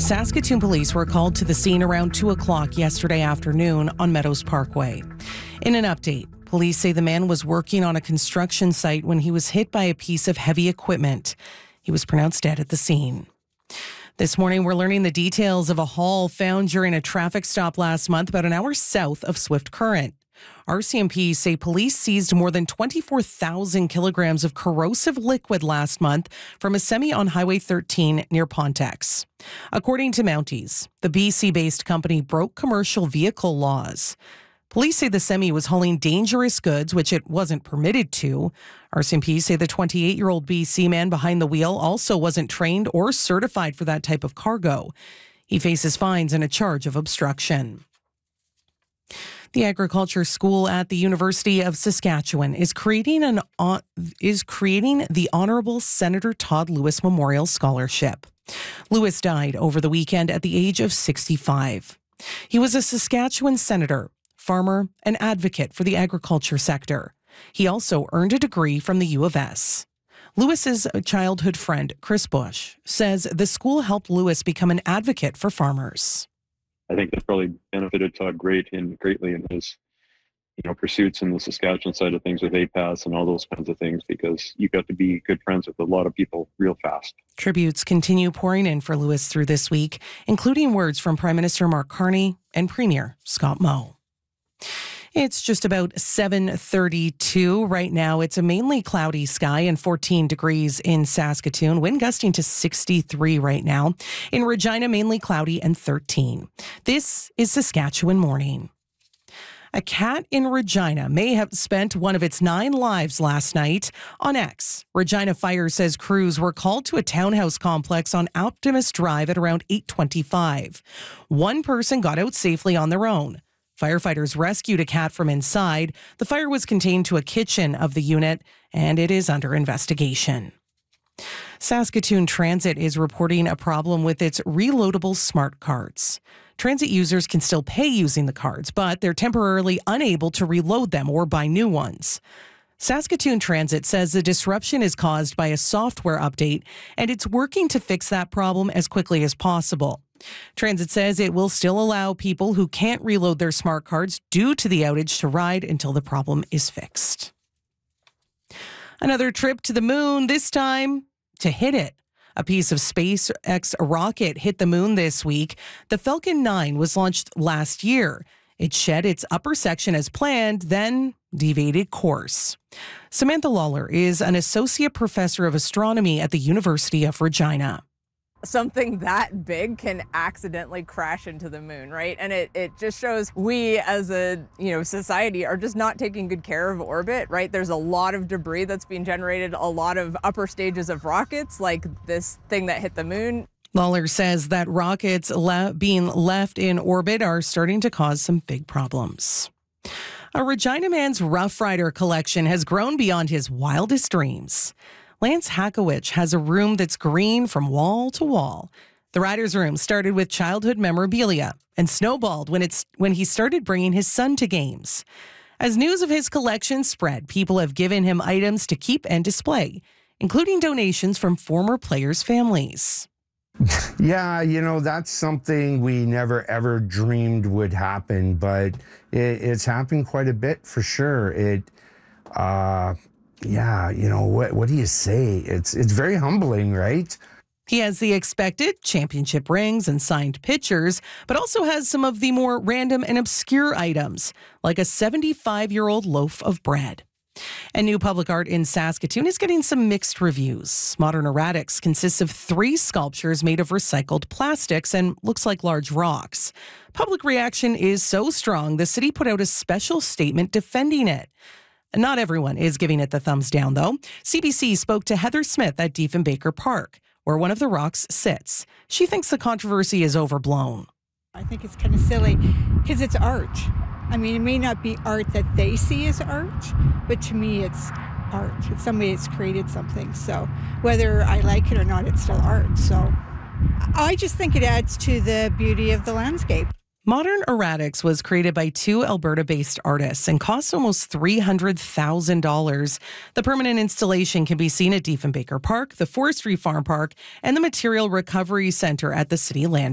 Saskatoon police were called to the scene around 2 o'clock yesterday afternoon on Meadows Parkway. In an update, police say the man was working on a construction site when he was hit by a piece of heavy equipment. He was pronounced dead at the scene. This morning, we're learning the details of a haul found during a traffic stop last month about an hour south of Swift Current. RCMP say police seized more than 24,000 kilograms of corrosive liquid last month from a semi on Highway 13 near Pontex. According to Mounties, the BC-based company broke commercial vehicle laws. Police say the semi was hauling dangerous goods, which it wasn't permitted to. RCMP say the 28-year-old BC man behind the wheel also wasn't trained or certified for that type of cargo. He faces fines and a charge of obstruction. The agriculture school at the University of Saskatchewan is creating the Honourable Senator Todd Lewis Memorial Scholarship. Lewis died over the weekend at the age of 65. He was a Saskatchewan senator, farmer, and advocate for the agriculture sector. He also earned a degree from the U of S. Lewis's childhood friend, Chris Bush, says the school helped Lewis become an advocate for farmers. I think that probably benefited Todd greatly in his, pursuits in the Saskatchewan side of things with APAS and all those kinds of things, because you got to be good friends with a lot of people real fast. Tributes continue pouring in for Lewis through this week, including words from Prime Minister Mark Carney and Premier Scott Moe. It's just about 7:32 right now. It's a mainly cloudy sky and 14 degrees in Saskatoon. Wind gusting to 63 right now. In Regina, mainly cloudy and 13. This is Saskatchewan Morning. A cat in Regina may have spent one of its 9 lives last night on X. Regina Fire says crews were called to a townhouse complex on Optimus Drive at around 8:25. One person got out safely on their own. Firefighters rescued a cat from inside. The fire was contained to a kitchen of the unit, and it is under investigation. Saskatoon Transit is reporting a problem with its reloadable smart cards. Transit users can still pay using the cards, but they're temporarily unable to reload them or buy new ones. Saskatoon Transit says the disruption is caused by a software update, and it's working to fix that problem as quickly as possible. Transit says it will still allow people who can't reload their smart cards due to the outage to ride until the problem is fixed. Another trip to the moon, this time to hit it. A piece of SpaceX rocket hit the moon this week. The Falcon 9 was launched last year. It shed its upper section as planned, then deviated course. Samantha Lawler is an associate professor of astronomy at the University of Regina. Something that big can accidentally crash into the moon, right? And it just shows we as a society are just not taking good care of orbit, right? There's a lot of debris that's being generated, a lot of upper stages of rockets like this thing that hit the moon. Lawler says that rockets being left in orbit are starting to cause some big problems. A Regina man's Rough Rider collection has grown beyond his wildest dreams. Lance Hakowich has a room that's green from wall to wall. The Rider's room started with childhood memorabilia and snowballed when he started bringing his son to games. As news of his collection spread, people have given him items to keep and display, including donations from former players' families. Yeah, that's something we never ever dreamed would happen, but it's happened quite a bit for sure. What do you say? It's very humbling, right? He has the expected championship rings and signed pictures, but also has some of the more random and obscure items, like a 75-year-old loaf of bread. And new public art in Saskatoon is getting some mixed reviews. Modern Erratics consists of 3 sculptures made of recycled plastics and looks like large rocks. Public reaction is so strong, the city put out a special statement defending it. Not everyone is giving it the thumbs down, though. CBC spoke to Heather Smith at Diefenbaker Park, where one of the rocks sits. She thinks the controversy is overblown. I think it's kind of silly because it's art. I mean, it may not be art that they see as art, but to me it's art. It's somebody that's created something. So whether I like it or not, it's still art. So I just think it adds to the beauty of the landscape. Modern Erratics was created by 2 Alberta-based artists and costs almost $300,000. The permanent installation can be seen at Diefenbaker Park, the Forestry Farm Park, and the Material Recovery Centre at the City Land